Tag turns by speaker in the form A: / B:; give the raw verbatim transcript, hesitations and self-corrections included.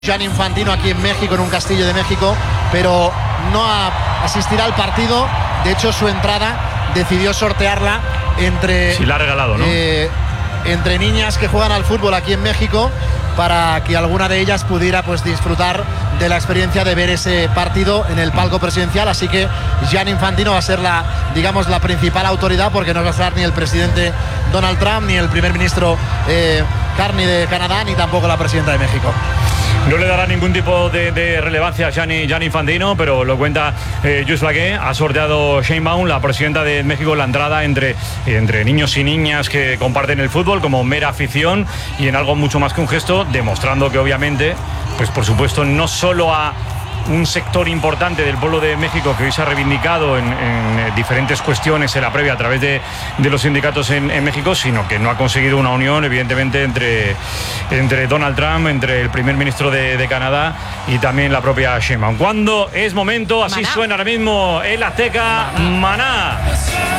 A: Gianni Infantino aquí en México, en un castillo de México, pero no a, asistirá al partido. De hecho, su entrada decidió sortearla entre,
B: sí, la ha regalado, ¿no?
A: eh, entre niñas que juegan al fútbol aquí en México, para que alguna de ellas pudiera pues disfrutar de la experiencia de ver ese partido en el palco presidencial. Así que Gianni Infantino va a ser la, digamos, la principal autoridad, porque no va a estar ni el presidente Donald Trump, ni el primer ministro eh, Carney de Canadá, ni tampoco la presidenta de México.
B: No le dará ningún tipo de, de relevancia a Gianni, Gianni Infantino, pero lo cuenta eh, Lluís Flaqué. Ha sorteado Sheinbaum, la presidenta de México, la entrada entre, entre niños y niñas que comparten el fútbol como mera afición, y en algo mucho más que un gesto, demostrando que obviamente, pues por supuesto, no solo a un sector importante del pueblo de México que hoy se ha reivindicado en, en diferentes cuestiones en la previa a través de, de los sindicatos en, en México, sino que no ha conseguido una unión, evidentemente, entre, entre Donald Trump, entre el primer ministro de, de Canadá y también la propia Sheinbaum. ¿Cuándo es momento? Así
C: Maná.
B: Suena ahora mismo el Azteca, Maná.